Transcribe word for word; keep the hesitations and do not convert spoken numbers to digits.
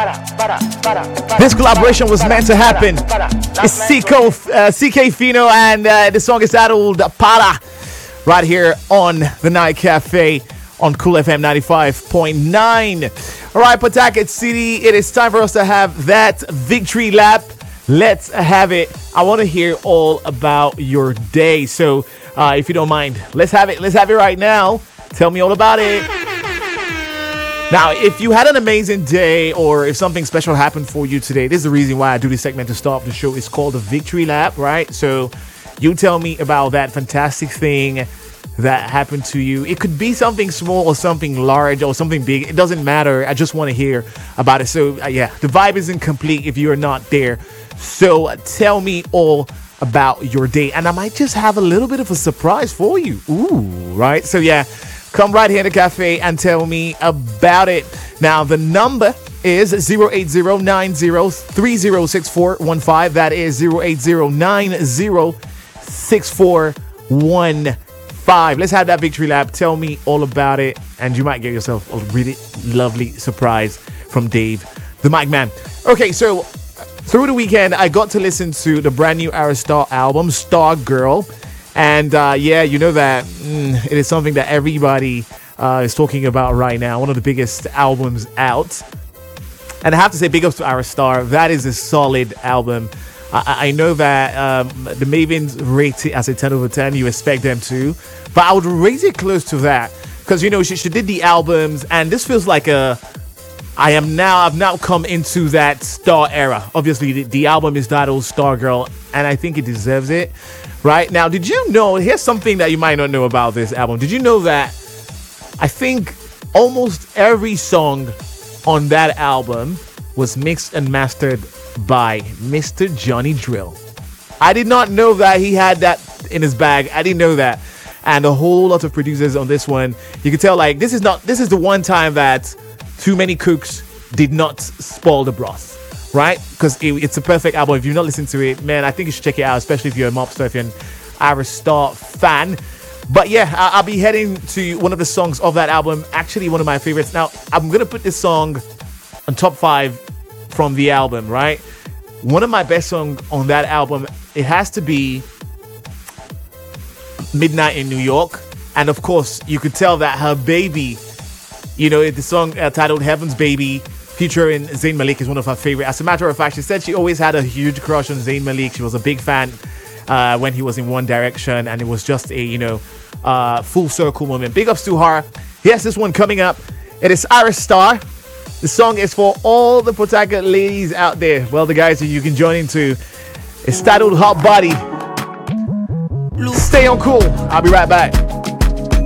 This collaboration was meant to happen. It's Cico, uh, C K Fino, and uh, the song is titled Para, right here on the Night Cafe on Cool F M ninety-five point nine. All right, Pawtucket City, it is time for us to have that victory lap. Let's have it. I want to hear all about your day. So, uh, if you don't mind, let's have it. Let's have it right now. Tell me all about it. Now, if you had an amazing day or if something special happened for you today, this is the reason why I do this segment to start the show. It's called the Victory Lap, right? So you tell me about that fantastic thing that happened to you. It could be something small or something large or something big. It doesn't matter. I just want to hear about it. So, uh, yeah, the vibe isn't complete if you're not there. So uh, tell me all about your day. And I might just have a little bit of a surprise for you. Ooh, right? So, yeah. Come right here in the cafe and tell me about it. Now, the number is zero eight zero nine zero three zero six four one five. That is zero eight zero nine zero six four one five. Let's have that victory lap. Tell me all about it. And you might get yourself a really lovely surprise from Dave, the mic man. Okay, so through the weekend, I got to listen to the brand new Ara Starr album, Star Girl. And uh, yeah, you know that mm, it is something that everybody uh, is talking about right now. One of the biggest albums out. And I have to say, big ups to Ara Starr. That is a solid album. I, I know that um, the Mavens rate it as a ten over ten. You expect them to. But I would raise it close to that. Because, you know, she, she did the albums. And this feels like a... I am now, I've now come into that Star era. Obviously, the, the album is titled Star Girl. And I think it deserves it. Right now, did you know, here's something that you might not know about this album. Did you know that I think almost every song on that album was mixed and mastered by Mister Johnny Drill? I did not know that he had that in his bag. I didn't know that. And a whole lot of producers on this one. You can tell, like, this is not, this is the one time that Too Many Cooks did not spoil the broth. Right? Because it, it's a perfect album. If you've not listened to it, man, I think you should check it out, especially if you're a mobster, if you're an Ara Starr fan. But yeah, I, I'll be heading to one of the songs of that album. Actually, one of my favorites. Now, I'm going to put this song on top five from the album, right? One of my best songs on that album, it has to be Midnight in New York. And of course, you could tell that her baby, you know, the song uh, titled Heaven's Baby, featuring Zayn Malik, is one of her favorite. As a matter of fact, she said she always had a huge crush on Zayn Malik. She was a big fan uh, when he was in One Direction, and it was just a, you know, uh, full circle moment. Big ups to her. Yes, this one coming up. It is Ara Starr. The song is for all the Pawtucket ladies out there. Well, the guys that you can join into. It's titled Hot Body. Stay on Cool. I'll be right back.